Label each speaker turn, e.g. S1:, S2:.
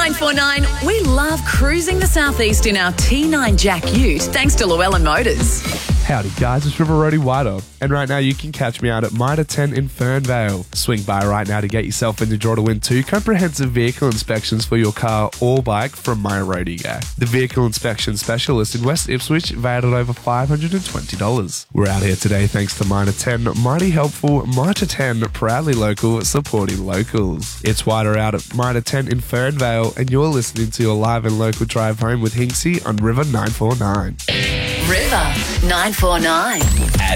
S1: 949. We love cruising the southeast in our T9 Jack Ute thanks to Llewellyn Motors.
S2: Howdy guys, it's River Roadie White, and right now you can catch me out at Mitre 10 in Fernvale. Swing by right now to get yourself in the draw to win 2 comprehensive vehicle inspections for your car or bike from My Roadie Guy, the vehicle inspection specialist in West Ipswich, valued at over $520. We're out here today thanks to Mitre 10, mighty helpful, Mitre 10 proudly local, supporting locals. It's Whiter out at Mitre 10 in Fernvale, and you're listening to your live and local drive home with Hinksy on River 949.
S1: River 949.